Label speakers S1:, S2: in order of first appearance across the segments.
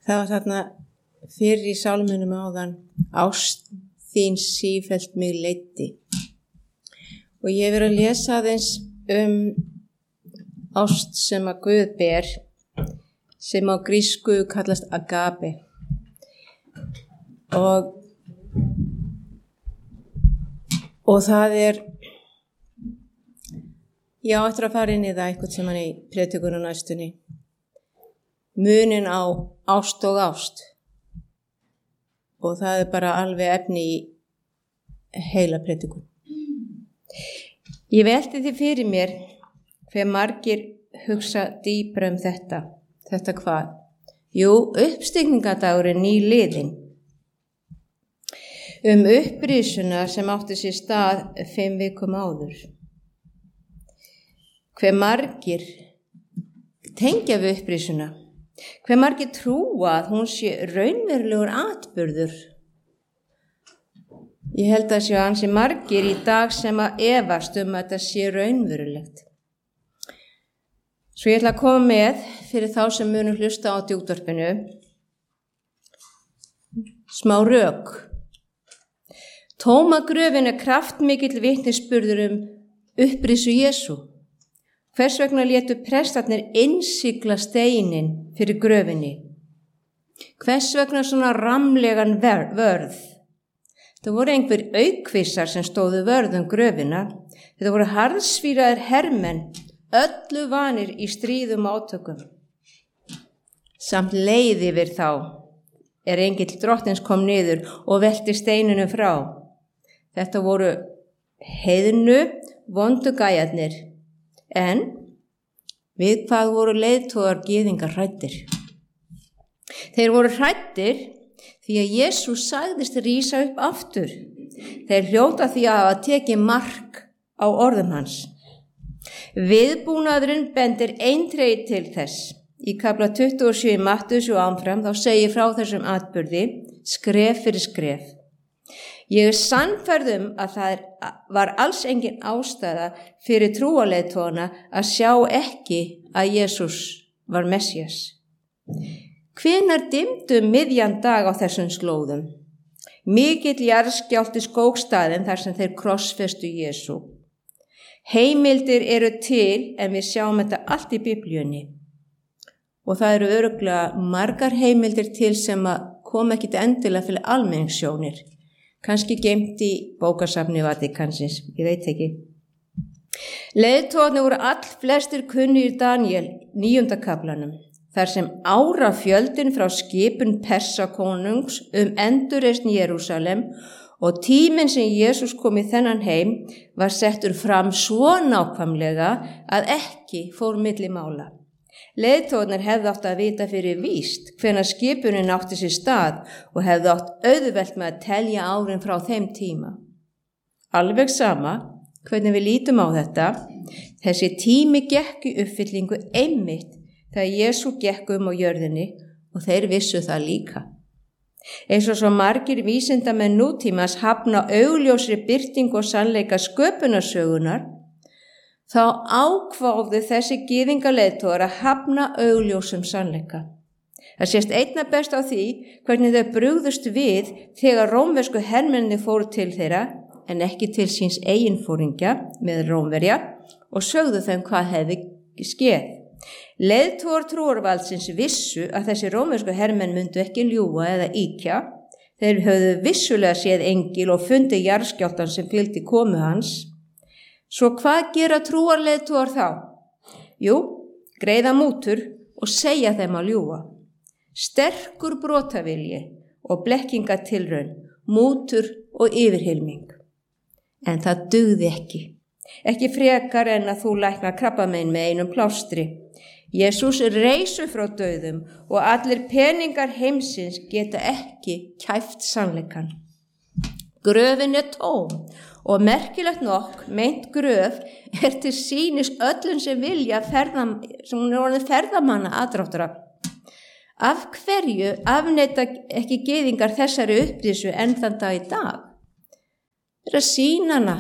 S1: Það var þarna fyrr í sálmunum áðan, ást þín sífellt mig leiddi. Og ég verið að lesa aðeins ást sem að Guð ber, sem á grísku kallast agape. Og það ég á eftir að fara inn í það eitthvað sem hann í prédikun á næstunni. Munin á ást og ást. Og það bara alveg efni í heila prédikun. Ég velti því fyrir mér hve margir hugsa dýpra þetta. Þetta hvað? Jú, uppstigningadagurinn nýliðinn. Upprisuna sem átti sér stað 5 vikum áður. Hve margir tengja við upprisuna? Hve margir trúa að hún sé raunverulegur atburður? Ég held að sé ansi margir í dag sem að efast að þetta sé raunverulegt. Svo ég ætla að koma með fyrir þá sem munu hlusta á útvarpinu smá rök. Tóma gröfin kraftmikill vitnisburður upprisu Jesú. Hvers vegna létu prestarnir innsigla steinin fyrir gröfinni? Hvers vegna svona ramlegan vörð? Það voru einhver aukvissar sem stóðu vörð gröfina. Þetta voru harðsvíraðir hermenn, öllu vanir í stríðum átökum. Samt leið yfir þá engill drottins kom niður og velti steinunum frá. Þetta voru heiðnu, vondu gæjarnir. En við hvað voru leiðtogar gyðingar hræddir? Þeir voru hræddir því að Jesús sagðist rísa upp aftur. Þeir hljóta því að hafa tekið mark á orðum hans. Viðbúnaðurinn bendir eindregið til þess. Í kafla 27 Matthews og áfram þá segir frá þessum atburði skref fyrir skref. Ég sannfærð að það var alls engin ástæða fyrir trúarleiðtogana að sjá ekki að Jesús var Messías. Hvenær dimmdu miðjan dag á þessum slóðum? Mikill jarðskjálfti skók staðinn þar sem þeir krossfestu Jesú. Heimildir eru til en við sjáum þetta allt í Biblíunni. Og það eru örugglega margar heimildir til sem að koma ekkit endilega fyrir almenningssjónir. Kannski geymt í bókasafni Vatíkansins, ég veit ekki. Leiðtogarnir voru allflestir kunnugir Daniel 9. kaflanum, þar sem árafjöldin frá skipun Persakonungs endurreisn Jerúsalem og tíminn sem Jesús kom í þennan heim var settur fram svo nákvæmlega að ekki fór milli mála. Leiðtogarnir hefðu átt að vita fyrir víst hvenær skipunin átti sér stað og hefðu átt auðvelt með að telja árin frá þeim tíma. Alveg sama hvernig við lítum á þetta, þessi tími gekk í uppfyllingu einmitt þegar Jesú gekk á jörðinni og þeir vissu það líka. Eins og svo margir vísindamenn nútímans hafna augljósri birtingu og sannleika sköpunarsögunar, þá ákváðu þessi gyðingaleiðtogar að hafna augljósum sannleika. Það sést einna best á því hvernig þau brugðust við þegar rómversku hermennirnir fóru til þeirra en ekki til síns eiginforingja með Rómverja og sögðu þeim hvað hefði skeð. Leiðtogar trúarvaldsins vissu að þessi rómversku hermenn myndu ekki ljúga eða ýkja. Þeir höfðu vissulega séð engil og fundið jarðskjálftann sem fylgdi komu hans. Svo hvað gera trúarleiðtogar þá? Jú, greiða mútur og segja þeim að ljúga. Sterkur brotavilji og blekkingatilraun, mútur og yfirhylming. En það dugði ekki. Ekki frekar en að þú læknar krabbamein með einum plástri. Jesús reisu frá dauðum og allir peningar heimsins geta ekki kæft sannleikann. Gröfin tóm og merkilegt nokk meint gröf til sýnis öllum sem vilja sem hún orðin ferðamanna aðdráttarafl. Af hverju afneita ekki gyðingar þessari upprisu enn þann dag í dag? Það að sýna hana.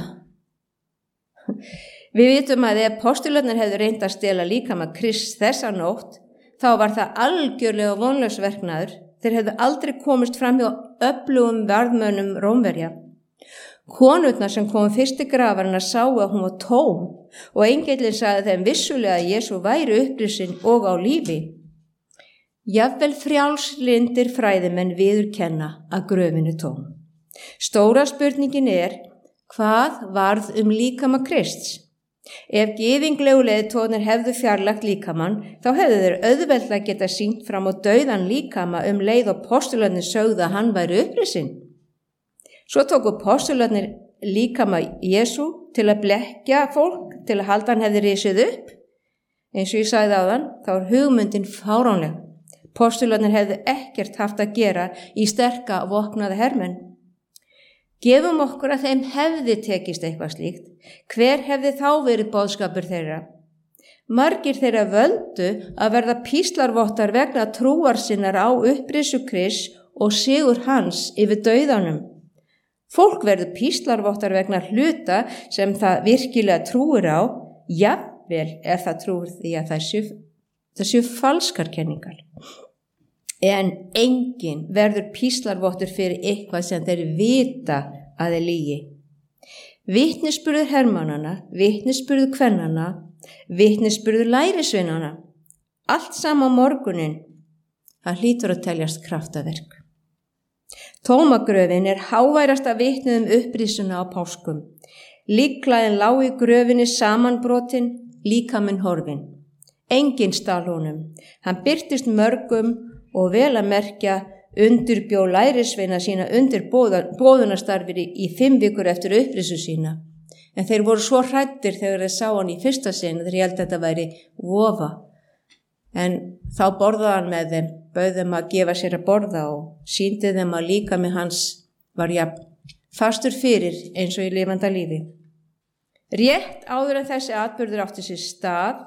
S1: Við vitum að ef postularnir hefðu reynt að stela líkama Krists þessa nótt, þá var það algjörlega vonlaus verknaður. Þeir hefðu aldrei komist fram hjá öflugum varðmönnum Rómverja. Konurnar sem komu fyrst til grafarinnar sáu að hún var tóm og engillinn sagði þeim vissulega að Jesú væri upprisinn og á lífi. Jafnvel frjálslindir fræðimenn viðurkenna að gröfin tóm. Stóra spurningin hvað varð líkama Krists? Ef gyðinglegu leiðtogarnir hefðu fjarlægt líkamann, þá hefðu þeir auðveldlega geta sýnt fram á dauðan líkama leið og postularnir sögðu að hann væri upprisinn. Svo tóku postularnir líkama Jesú til að blekkja fólk, til að halda hann hefði risið upp. Eins og ég sagði áðan, þá hugmyndin fáránleg. Postularnir hefðu ekkert haft að gera í sterka vopnaða hermenn. Gefum okkur að þeim hefði tekist eitthvað slíkt. Hver hefði þá verið boðskapur þeirra? Margir þeirra völdu að verða píslarvottar vegna trúar sinnar á upprisu Krists og sigur hans yfir dauðanum. Fólk verður píslarvottar vegna hluta sem það virkilega trúir á, jafnvel ef það trúir því að það séu falskar kenningar. En enginn verður píslarvottur fyrir eitthvað sem þeir vita að þeir lygi. Vitnisburður hermannana, vitnisburður kvennana, vitnisburður lærisveinana, allt sama morgunin, það hlýtur að teljast kraftaverk. Tómagröfin háværasta vitnið upprisuna á páskum. Líkklæðin lá í gröfinni samanbrotin, líkaminn horfinn. Enginn stal honum, hann birtist mörgum og vel að merkja undirbjó lærisveina sína undir boðunarstarfir í 5 vikur eftir upprisu sína. En þeir voru svo hræddir þegar þeir sá hann í fyrsta sinn þegar ég held að þetta væri vofa. En þá borðaði hann með þeim, bauð þeim að gefa sér að borða og sýndi þeim að líkami hans var jafn fastur fyrir eins og í lifanda lífi. Rétt áður en þessi atburður átti sér stað,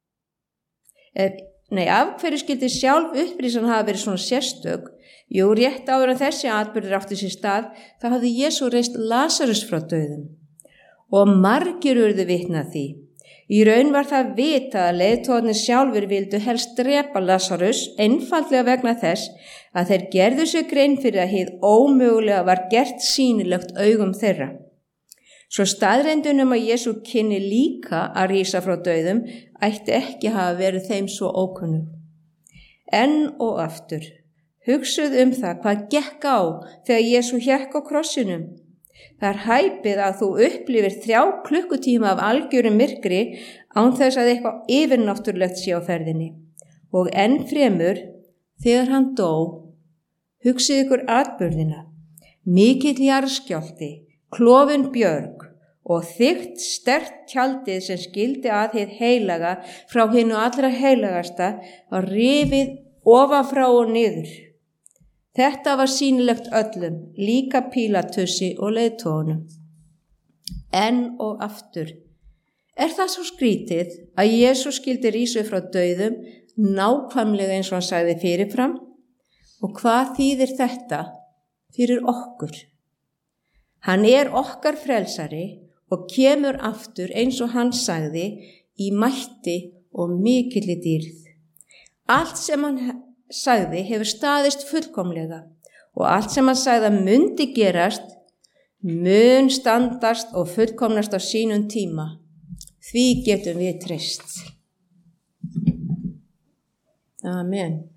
S1: af hverju skyldi sjálf upprisan hafa verið svona sérstök? Jú, rétt áður en þessi atburður átti sér stað, þá hafði Jesú reist Lasarus frá dauðum. Og margir urðu vitni að því. Í raun var það vitað að leiðtogarnir sjálfur vildu helst drepa Lasarus einfaldlega vegna þess að þeir gerðu sér grein fyrir að hið ómögulega var gert sýnilegt augum þeirra. Svo staðreyndunum að Jesú kynni líka að rísa frá dauðum ætti ekki hafa verið þeim svo ókunnug. Enn og aftur, hugsuð það hvað gekk á þegar Jesú hékk á krossinum. Það hæpið að þú upplifir 3 klukkutíma af algjörum myrkri án þess að eitthvað yfirnáttúrulegt sé á ferðinni. Og enn fremur, þegar hann dó, hugsið ykkur atburðina, mikill jarðskjálfti, klofin björg og þykkt sterkt tjaldið sem skildi að hið heilaga frá hinu allra heilagasta var rifið ofan og niður. Þetta var sýnilegt öllum, líka Pílatussi og leiðtogunum. Enn og aftur, það svo skrítið að Jesús skildi rísa frá dauðum nákvæmlega eins og hann sagði fyrirfram? Og hvað þýðir þetta fyrir okkur? Hann okkar frelsari og kemur aftur eins og hann sagði í mætti og mikilli dýrð. Allt sem hann sagði hefur staðist fullkomlega og allt sem hann sagði að mundi gerast mun standast og fullkomnast á sínum tíma. Því getum við treyst. Amen.